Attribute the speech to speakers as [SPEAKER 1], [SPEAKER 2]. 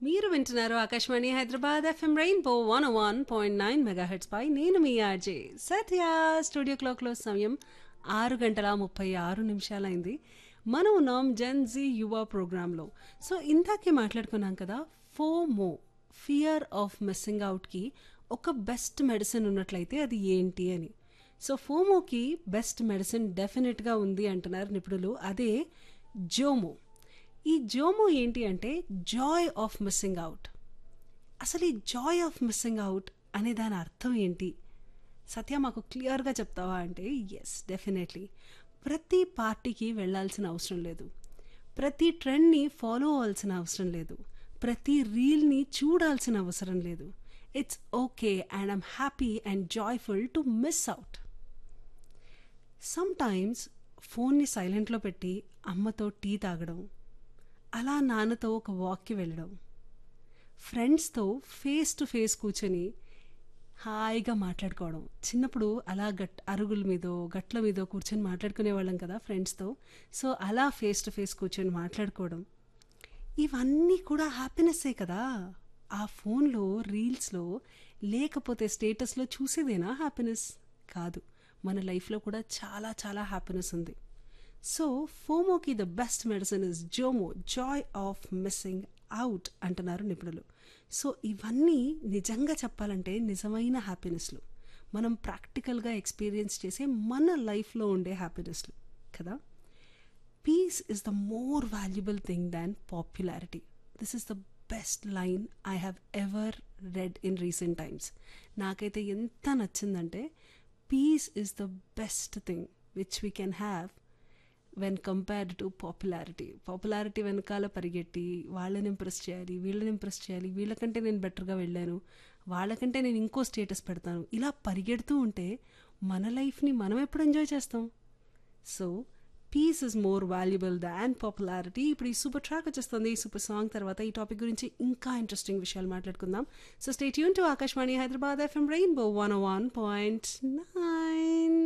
[SPEAKER 1] మీరు వింటున్నారు Akashvani Hyderabad FM rainbow 101.9 megahertz పై నేను మీ ఆర్జే సత్య. స్టూడియో క్లాక్లో సమయం 6:36 మనం ఉన్నాం జెన్ జీ యువ ప్రోగ్రాంలో. సో ఇందాకే మాట్లాడుకున్నాం కదా, ఫోమో, ఫియర్ ఆఫ్ మిస్సింగ్ అవుట్కి ఒక బెస్ట్ మెడిసిన్ ఉన్నట్లయితే అది ఏంటి అని. సో ఫోమోకి బెస్ట్ మెడిసిన్ డెఫినెట్గా ఉంది అంటున్నారు నిపుణులు, అదే జోమో. ఈ జోమో ఏంటి అంటే జాయ్ ఆఫ్ మిస్సింగ్ అవుట్. అసలు ఈ జాయ్ ఆఫ్ మిస్సింగ్ అవుట్ అనే దాని అర్థం ఏంటి సత్య, మాకు క్లియర్గా చెప్తావా అంటే ఎస్, డెఫినెట్లీ. ప్రతి పార్టీకి వెళ్ళాల్సిన అవసరం లేదు, ప్రతి ట్రెండ్ని ఫాలో అవ్వాల్సిన అవసరం లేదు, ప్రతి రీల్ని చూడాల్సిన అవసరం లేదు. It's okay and I'm happy and joyful to miss out. Sometimes ఫోన్ని సైలెంట్లో పెట్టి అమ్మతో టీ తాగడం, అలా నాన్నతో ఒక వాక్కి వెళ్ళడం, ఫ్రెండ్స్తో ఫేస్ టు ఫేస్ కూర్చొని హాయిగా మాట్లాడుకోవడం. చిన్నప్పుడు అలా అరుగుల మీదో గట్ల మీదో కూర్చొని మాట్లాడుకునే వాళ్ళం కదా ఫ్రెండ్స్తో. సో అలా ఫేస్ టు ఫేస్ కూర్చొని మాట్లాడుకోవడం, ఇవన్నీ కూడా హ్యాపీనెస్సే కదా. ఆ ఫోన్లో రీల్స్లో లేకపోతే స్టేటస్లో చూసేదేనా హ్యాపీనెస్? కాదు, మన లైఫ్లో కూడా చాలా చాలా హ్యాపీనెస్ ఉంది. So ఫోమోకి the best medicine is JOMO, Joy of missing out అంటున్నారు నిపుణులు. సో ఇవన్నీ నిజంగా చెప్పాలంటే నిజమైన హ్యాపీనెస్లు, మనం ప్రాక్టికల్గా ఎక్స్పీరియన్స్ చేసే మన లైఫ్లో ఉండే హ్యాపీనెస్లు కదా. Piece is the more valuable thing than popularity. This is the best line I have ever red in recent times. నాకైతే ఎంత నచ్చిందంటే, piece is the best thing which we can have when compared to popularity. Popularity వెనకాల పరిగెట్టి వాళ్ళని impress చేయాలి, వీళ్ళని impress చేయాలి, వీళ్ళకంటే నేను బెటర్గా వెళ్ళాను, వాళ్ళకంటే నేను ఇంకో స్టేటస్ పెడతాను, ఇలా పరిగెడుతూ ఉంటే మన లైఫ్ని మనం ఎప్పుడు ఎంజాయ్ చేస్తాం? So piece is more valuable than popularity. ఇప్పుడు ఈ సూపర్ ట్రాక్ వచ్చేస్తుంది. ఈ సూపర్ సాంగ్ తర్వాత ఈ టాపిక్ గురించి ఇంకా ఇంట్రెస్టింగ్ విషయాలు మాట్లాడుకుందాం. So stay tune to Akashvani Hyderabad FM rainbow 101.9.